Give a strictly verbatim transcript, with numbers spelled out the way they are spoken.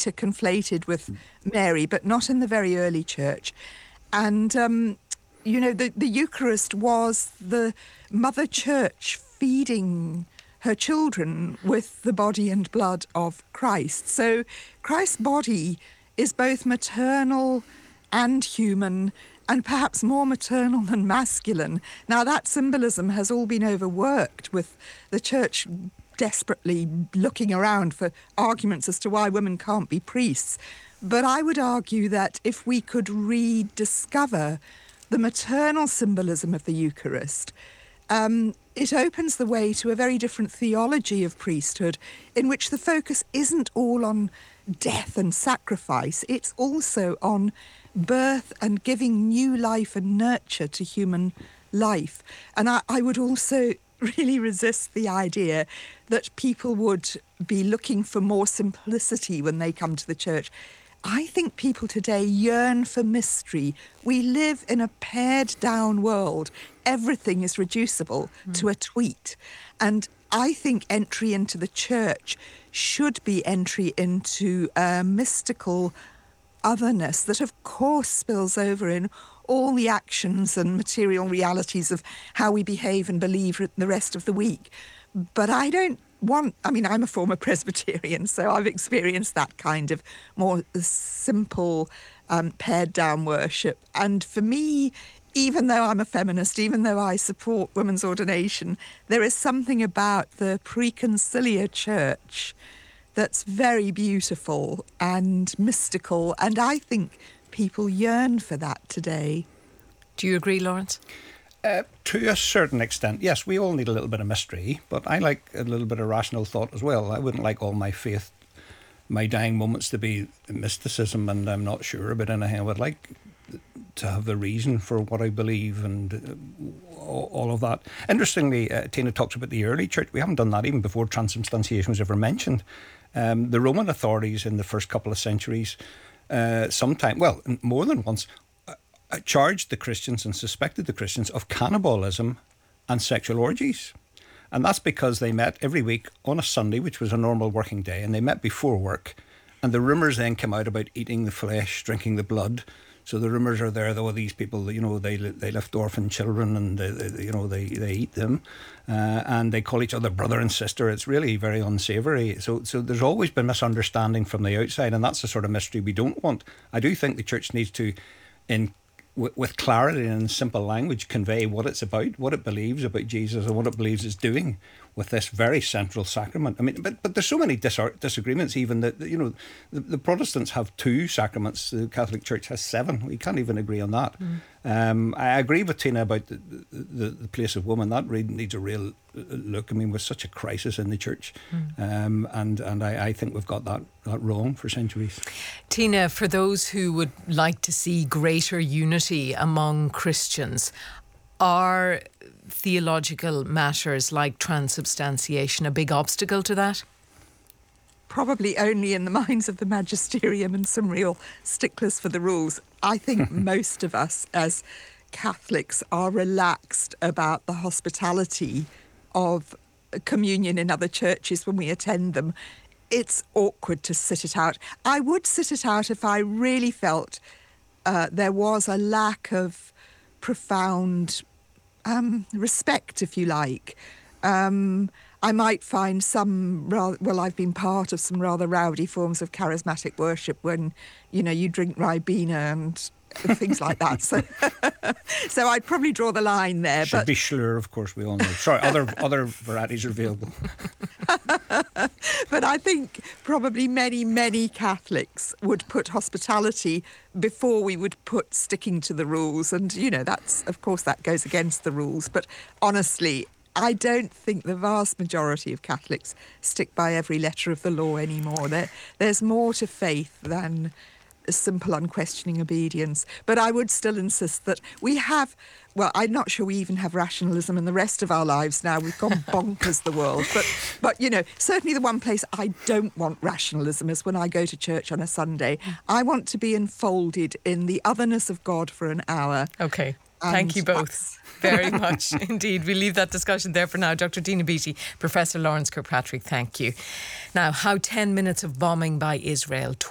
later conflated with Mary, but not in the very early church. And, um, you know, the, the Eucharist was the Mother Church feeding her children with the body and blood of Christ. So Christ's body is both maternal and human, and perhaps more maternal than masculine. Now, that symbolism has all been overworked, with the church desperately looking around for arguments as to why women can't be priests. But I would argue that if we could rediscover the maternal symbolism of the Eucharist, um, it opens the way to a very different theology of priesthood, in which the focus isn't all on death and sacrifice. It's also on birth and giving new life and nurture to human life. And I, I would also really resist the idea that people would be looking for more simplicity when they come to the church. I think people today yearn for mystery. We live in a pared down world. Everything is reducible mm. to a tweet. And I think entry into the church should be entry into a mystical otherness that, of course, spills over in all the actions and material realities of how we behave and believe the rest of the week. But I don't want, I mean, I'm a former Presbyterian, so I've experienced that kind of more simple, um, pared down worship. And for me, even though I'm a feminist, even though I support women's ordination, there is something about the preconciliar church that's very beautiful and mystical, and I think people yearn for that today. Do you agree, Lawrence? Uh, to a certain extent, yes. We all need a little bit of mystery, but I like a little bit of rational thought as well. I wouldn't like all my faith, my dying moments to be mysticism and I'm not sure about anything. I would like to have the reason for what I believe and uh, all of that. Interestingly, uh, Tina talks about the early church. We haven't done that even before transubstantiation was ever mentioned. Um, the Roman authorities in the first couple of centuries, uh, sometime, well, more than once, uh, charged the Christians and suspected the Christians of cannibalism and sexual orgies. And that's because they met every week on a Sunday, which was a normal working day, and they met before work. And the rumours then came out about eating the flesh, drinking the blood. So the rumours are there, though, these people, you know, they they left orphan children and, they, they, you know, they, they eat them. Uh, and they call each other brother and sister. It's really very unsavoury. So so there's always been misunderstanding from the outside, and that's the sort of mystery we don't want. I do think the church needs to, in w- with clarity and simple language, convey what it's about, what it believes about Jesus and what it believes it's doing with this very central sacrament. I mean, but but there's so many dis- disagreements even that, you know, the, the Protestants have two sacraments, the Catholic Church has seven. We can't even agree on that. Mm. Um, I agree with Tina about the, the, the place of woman. That really needs a real look. I mean, with such a crisis in the church. Mm. Um, and and I, I think we've got that, that wrong for centuries. Tina, for those who would like to see greater unity among Christians, are theological matters like transubstantiation a big obstacle to that? Probably only in the minds of the magisterium and some real sticklers for the rules. I think most of us as Catholics are relaxed about the hospitality of communion in other churches when we attend them. It's awkward to sit it out. I would sit it out if I really felt uh, there was a lack of profound um, respect, if you like. Um, I might find some rather, well, I've been part of some rather rowdy forms of charismatic worship when, you know, you drink Ribena and things like that. So, so I'd probably draw the line there. Should but be Schlur, of course, we all know. Sorry, other other varieties are available. But I think probably many, many Catholics would put hospitality before we would put sticking to the rules. And, you know, that's, of course, that goes against the rules. But honestly, I don't think the vast majority of Catholics stick by every letter of the law anymore. There, there's more to faith than a simple, unquestioning obedience. But I would still insist that we have, well, I'm not sure we even have rationalism in the rest of our lives now. We've gone bonkers, the world. But, but, you know, certainly the one place I don't want rationalism is when I go to church on a Sunday. I want to be enfolded in the otherness of God for an hour. OK. Thank you both very much indeed. We leave that discussion there for now. Doctor Tina Beattie, Professor Lawrence Kirkpatrick, thank you. Now, how ten minutes of bombing by Israel